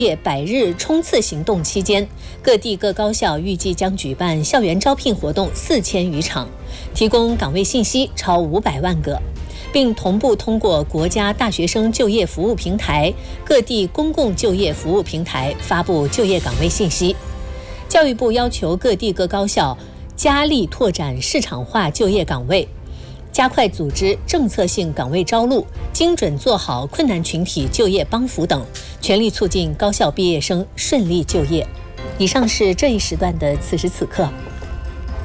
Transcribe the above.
业100日冲刺行动期间，各地各高校预计将举办校园招聘活动4000余场，提供岗位信息超500万个，并同步通过国家大学生就业服务平台、各地公共就业服务平台发布就业岗位信息。教育部要求各地各高校加力拓展市场化就业岗位，加快组织政策性岗位招录，精准做好困难群体就业帮扶等，全力促进高校毕业生顺利就业。以上是这一时段的此时此刻。